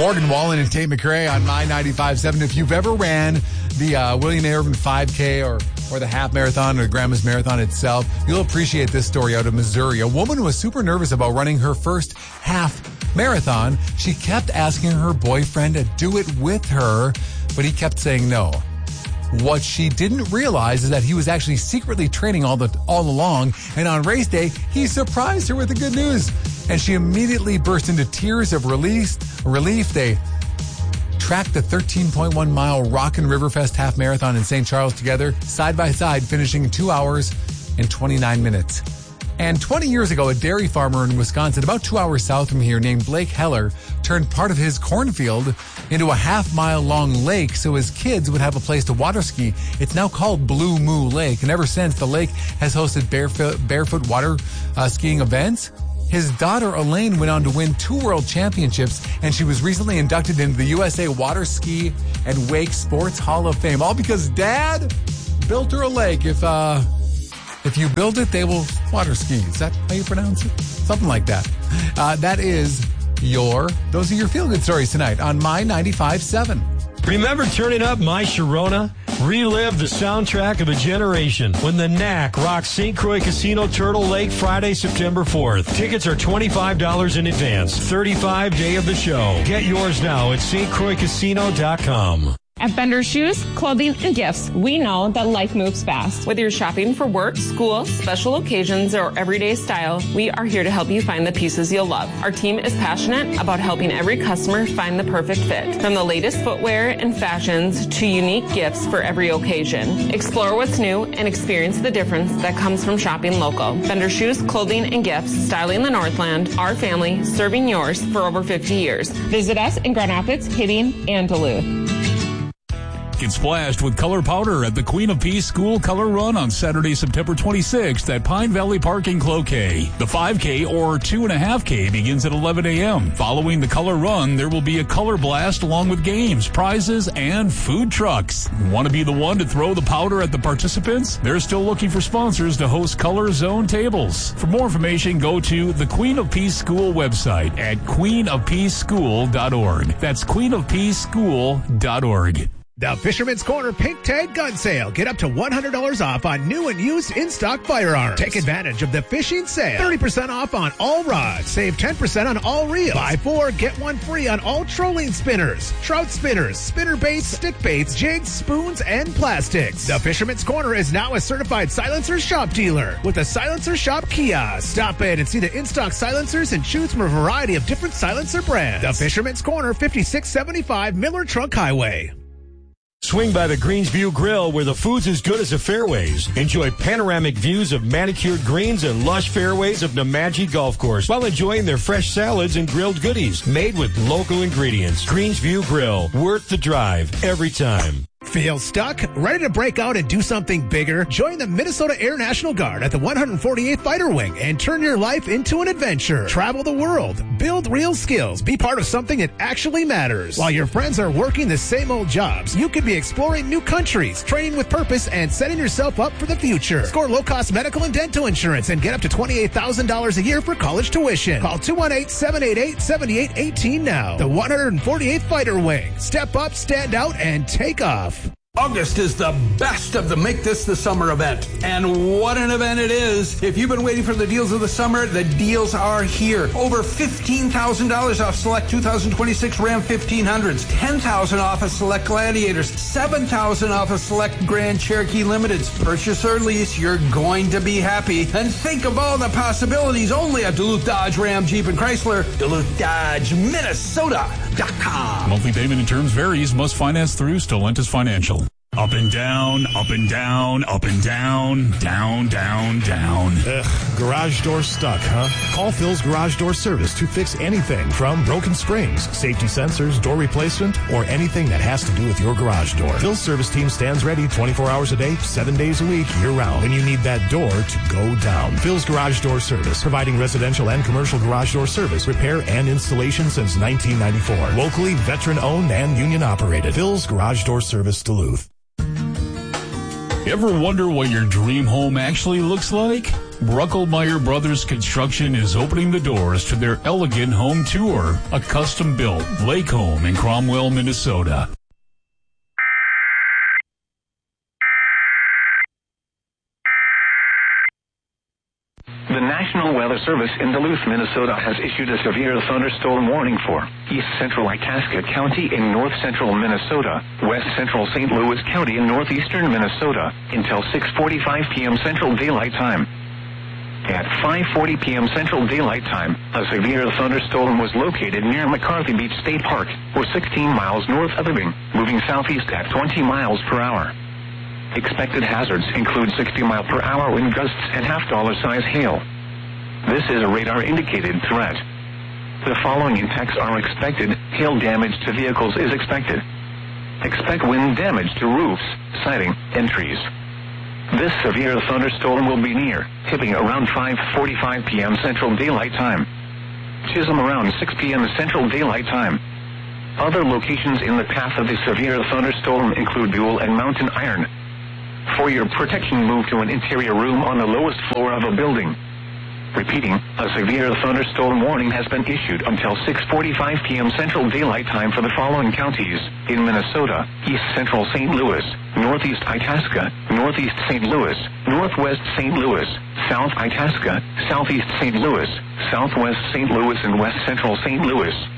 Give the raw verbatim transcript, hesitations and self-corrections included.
Morgan Wallen and Tate McRae on My ninety-five point seven. If you've ever ran the uh, William Irvin five K or, or the half marathon or Grandma's Marathon itself, you'll appreciate this story out of Missouri. A woman was super nervous about running her first half marathon. She kept asking her boyfriend to do it with her, but he kept saying no. What she didn't realize is that he was actually secretly training all the all along, and on race day, he surprised her with the good news. And she immediately burst into tears of relief. relief. They tracked the thirteen point one mile Rockin' Riverfest half marathon in Saint Charles together, side by side, finishing two hours and twenty-nine minutes. And twenty years ago, a dairy farmer in Wisconsin, about two hours south from here, named Blake Heller, turned part of his cornfield into a half-mile-long lake so his kids would have a place to water ski. It's now called Blue Moo Lake, and ever since, the lake has hosted barefoot, barefoot water uh, skiing events. His daughter, Elaine, went on to win two world championships, and she was recently inducted into the U S A Water Ski and Wake Sports Hall of Fame, all because Dad built her a lake. If, uh... If you build it, they will water ski. Is that how you pronounce it? Something like that. Uh, that is your, those are your feel-good stories tonight on My ninety-five point seven. Remember turning up My Sharona? Relive the soundtrack of a generation when the N A C rocks Saint Croix Casino Turtle Lake Friday, September fourth. Tickets are twenty-five dollars in advance. thirty-five day of the show. Get yours now at S T Croix Casino dot com. At Bender Shoes, Clothing, and Gifts, we know that life moves fast. Whether you're shopping for work, school, special occasions, or everyday style, we are here to help you find the pieces you'll love. Our team is passionate about helping every customer find the perfect fit. From the latest footwear and fashions to unique gifts for every occasion. Explore what's new and experience the difference that comes from shopping local. Bender Shoes, Clothing, and Gifts, styling the Northland, our family, serving yours for over fifty years. Visit us in Grand Rapids, Hibbing, and Duluth. Get splashed with color powder at the Queen of Peace School Color Run on Saturday, September twenty-sixth at Pine Valley Park in Cloquet. The five K or two point five K begins at eleven a.m. Following the color run, there will be a color blast along with games, prizes, and food trucks. Want to be the one to throw the powder at the participants? They're still looking for sponsors to host Color Zone tables. For more information, go to the Queen of Peace School website at queen of peace school dot org. That's queen of peace school dot org. The Fisherman's Corner Pink Tag Gun Sale. Get up to one hundred dollars off on new and used in-stock firearms. Take advantage of the fishing sale. thirty percent off on all rods. Save ten percent on all reels. Buy four, get one free on all trolling spinners, trout spinners, spinner baits, stick baits, jigs, spoons, and plastics. The Fisherman's Corner is now a certified silencer shop dealer with a silencer shop kiosk. Stop in and see the in-stock silencers and choose from a variety of different silencer brands. The Fisherman's Corner, fifty-six seventy-five Miller Trunk Highway. Swing by the Greensview Grill where the food's as good as the fairways. Enjoy panoramic views of manicured greens and lush fairways of Namaji Golf Course while enjoying their fresh salads and grilled goodies made with local ingredients. Greensview Grill, worth the drive every time. Feel stuck? Ready to break out and do something bigger? Join the Minnesota Air National Guard at the one hundred forty-eighth Fighter Wing and turn your life into an adventure. Travel the world, build real skills, be part of something that actually matters. While your friends are working the same old jobs, you could be exploring new countries, training with purpose, and setting yourself up for the future. Score low-cost medical and dental insurance and get up to twenty-eight thousand dollars a year for college tuition. Call two one eight, seven eight eight, seven eight one eight now. The one hundred forty-eighth Fighter Wing. Step up, stand out, and take off. August is the best of the Make This the Summer event. And what an event it is. If you've been waiting for the deals of the summer, the deals are here. Over fifteen thousand dollars off select two thousand twenty-six Ram fifteen hundreds, ten thousand dollars off of select Gladiators, seven thousand dollars off of select Grand Cherokee Limiteds. Purchase or lease, you're going to be happy. And think of all the possibilities only at Duluth Dodge Ram Jeep and Chrysler. Duluth Dodge Minnesota dot com. Monthly payment and terms varies. Must finance through Stellantis Financial. Up and down, up and down, up and down, down, down, down. Ugh, garage door stuck, huh? Call Phil's Garage Door Service to fix anything from broken springs, safety sensors, door replacement, or anything that has to do with your garage door. Phil's service team stands ready twenty-four hours a day, seven days a week, year-round, when you need that door to go down. Phil's Garage Door Service, providing residential and commercial garage door service, repair, and installation since nineteen ninety-four. Locally, veteran-owned and union-operated. Phil's Garage Door Service, Duluth. Ever wonder what your dream home actually looks like? Bruckelmeyer Brothers Construction is opening the doors to their elegant home tour, a custom-built lake home in Cromwell, Minnesota. The National Weather Service in Duluth, Minnesota has issued a severe thunderstorm warning for east central Itasca County in north central Minnesota, west central Saint Louis County in northeastern Minnesota until six forty-five p.m. Central Daylight Time. At five forty p.m. Central Daylight Time, a severe thunderstorm was located near McCarthy Beach State Park, or sixteen miles north of Irving, moving southeast at twenty miles per hour. Expected hazards include sixty mile per hour wind gusts and half-dollar size hail. This is a radar-indicated threat. The following impacts are expected. Hail damage to vehicles is expected. Expect wind damage to roofs, siding, and trees. This severe thunderstorm will be near Hibbing around five forty-five p.m. Central Daylight Time. Chisholm around six p.m. Central Daylight Time. Other locations in the path of the severe thunderstorm include Buell and Mountain Iron. For your protection, move to an interior room on the lowest floor of a building. Repeating, a severe thunderstorm warning has been issued until six forty-five p.m. Central Daylight Time for the following counties in Minnesota: East Central Saint Louis, Northeast Itasca, Northeast Saint Louis, Northwest Saint Louis, South Itasca, Southeast Saint Louis, Southwest Saint Louis, and West Central Saint Louis.